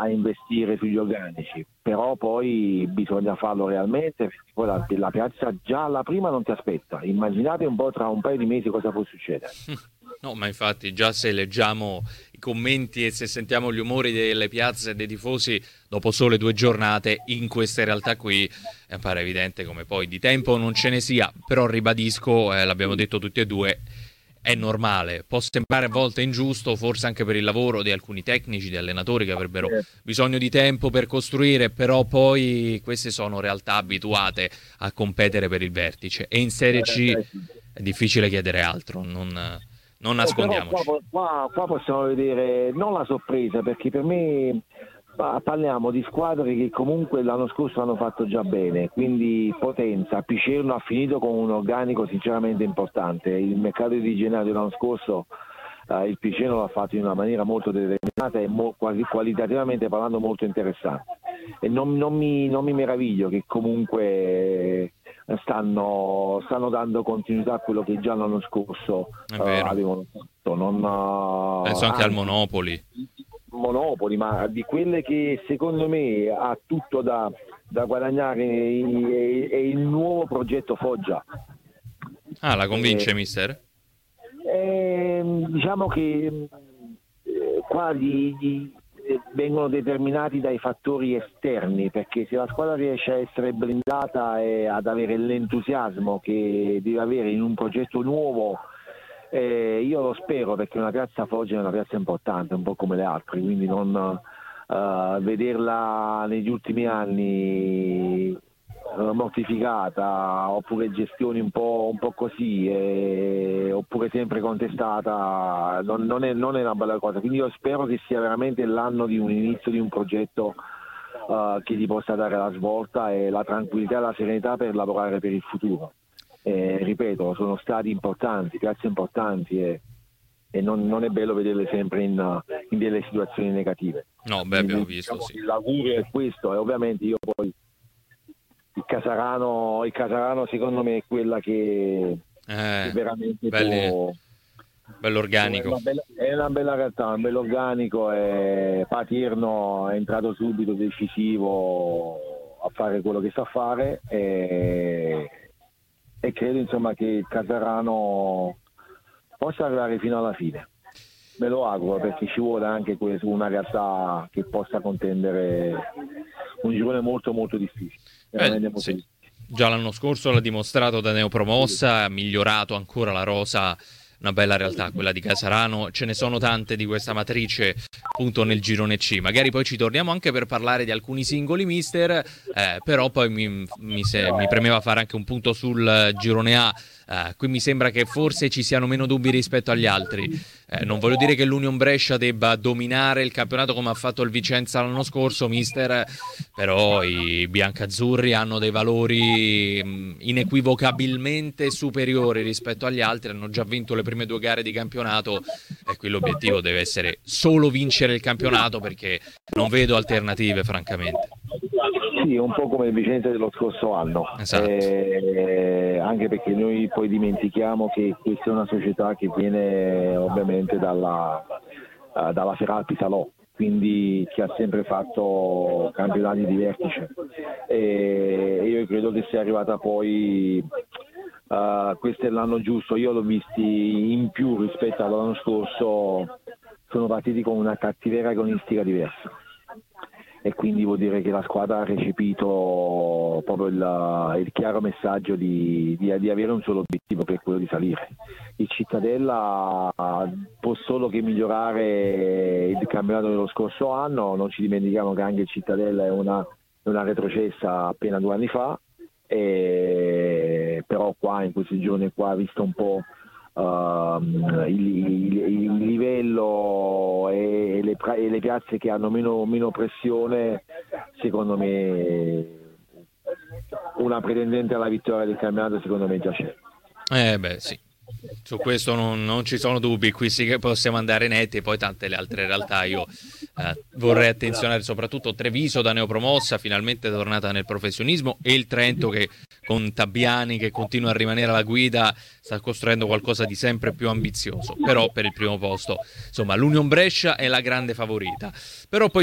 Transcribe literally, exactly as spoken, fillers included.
a investire sugli organici, però poi bisogna farlo realmente, perché poi la, la piazza già alla prima non ti aspetta. Immaginate un po' tra un paio di mesi cosa può succedere. No, ma infatti già se leggiamo i commenti e se sentiamo gli umori delle piazze e dei tifosi dopo sole due giornate, in queste realtà qui eh, pare evidente come poi di tempo non ce ne sia, però ribadisco, eh, l'abbiamo detto tutti e due, è normale, può sembrare a volte ingiusto, forse anche per il lavoro di alcuni tecnici, di allenatori che avrebbero bisogno di tempo per costruire, però poi queste sono realtà abituate a competere per il vertice e in Serie C è difficile chiedere altro, non, non Eh, però nascondiamoci. qua, qua- qua possiamo vedere non la sorpresa, perché per me pa- parliamo di squadre che comunque l'anno scorso hanno fatto già bene, quindi Potenza, Picerno ha finito con un organico sinceramente importante. Il mercato di gennaio dell'anno scorso eh, il Picerno l'ha fatto in una maniera molto determinata e mo- quasi qualitativamente parlando molto interessante. E non, non mi, non mi meraviglio che comunque stanno, stanno dando continuità a quello che già l'anno scorso È eh, vero. avevano fatto. Non, Penso eh, anche al anzi, Monopoli. Monopoli, ma di quelle che secondo me ha tutto da, da guadagnare è, è il nuovo progetto Foggia. Ah, la convince, Eh, mister? eh, diciamo che eh, qua gli- gli- eh, vengono determinati dai fattori esterni, perché se la squadra riesce a essere blindata e ad avere l'entusiasmo che deve avere in un progetto nuovo, eh, io lo spero, perché una piazza Foggia è una piazza importante, un po' come le altre, quindi non eh, vederla negli ultimi anni eh, mortificata, oppure gestioni un po', un po' così, eh, oppure sempre contestata, non, non, è, non è una bella cosa. Quindi io spero che sia veramente l'anno di un inizio di un progetto eh, che gli possa dare la svolta e la tranquillità e la serenità per lavorare per il futuro. Eh, ripeto, sono stati importanti, piazze importanti e, e non, non è bello vederle sempre in, in delle situazioni negative. No, beh, abbiamo Quindi, visto, diciamo sì. che l'augurio è questo, e ovviamente io poi il Casarano, il Casarano secondo me è quella che, che Eh, veramente belli, può, può- è bell'organico. una bella, è una bella realtà, un bello organico, e Patirno è entrato subito decisivo a fare quello che sa fare e, e credo insomma che il Casarano possa arrivare fino alla fine. Me lo auguro, perché ci vuole anche questo, una realtà che possa contendere un girone molto molto difficile, Beh, veramente molto sì. difficile. Già l'anno scorso l'ha dimostrato da neopromossa, ha migliorato ancora la rosa, una bella realtà quella di Casarano. Ce ne sono tante di questa matrice appunto nel girone C. Magari poi ci torniamo anche per parlare di alcuni singoli mister, eh, però poi mi, mi, se- mi premeva fare anche un punto sul girone A. Eh, qui mi sembra che forse ci siano meno dubbi rispetto agli altri. Eh, non voglio dire che l'Union Brescia debba dominare il campionato come ha fatto il Vicenza l'anno scorso, mister, però i biancazzurri hanno dei valori mh, inequivocabilmente superiori rispetto agli altri, hanno già vinto le prime due gare di campionato e qui l'obiettivo deve essere solo vincere il campionato, perché non vedo alternative francamente. Sì, un po' come il Vicenza dello scorso anno, Esatto. eh, anche perché noi poi dimentichiamo che questa è una società che viene ovviamente dalla, eh, dalla Feralpi Salò, quindi che ha sempre fatto campionati di vertice, e io credo che sia arrivata poi, eh, questo è l'anno giusto. Io l'ho visti in più rispetto all'anno scorso, sono partiti con una cattiveria agonistica diversa, e quindi vuol dire che la squadra ha recepito proprio il, il chiaro messaggio di, di, di avere un solo obiettivo, che è quello di salire. Il Cittadella può solo che migliorare il campionato dello scorso anno, non ci dimentichiamo che anche il Cittadella è una, è una retrocessa appena due anni fa, e, però qua in questi giorni qua, visto un po' Uh, il, il, il livello e le, e le piazze che hanno meno, meno pressione, secondo me una pretendente alla vittoria del campionato secondo me già c'è. Eh beh, sì. Su questo non, non ci sono dubbi, qui sì che possiamo andare netti, e poi tante le altre realtà io eh, vorrei attenzionare soprattutto Treviso da neopromossa, finalmente tornata nel professionismo, e il Trento che con Tabbiani che continua a rimanere alla guida sta costruendo qualcosa di sempre più ambizioso, però per il primo posto insomma l'Union Brescia è la grande favorita, però poi